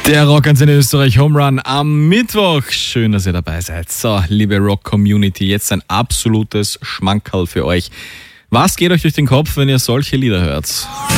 Der Rockantenne Österreich Home Run am Mittwoch. Schön, dass ihr dabei seid. So, liebe Rock-Community, jetzt ein absolutes Schmankerl für euch. Was geht euch durch den Kopf, wenn ihr solche Lieder hört?